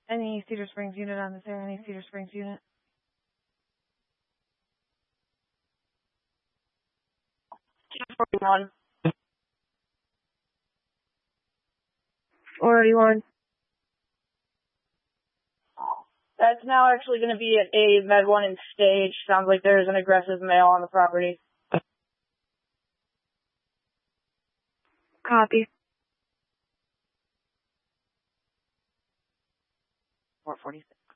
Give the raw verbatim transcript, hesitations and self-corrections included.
Any Cedar Springs unit on this area? Any Cedar Springs unit? two forty-one. forty-one. That's now actually going to be at a Med one in Stage. Sounds like there's an aggressive male on the property. Copy. four forty-six.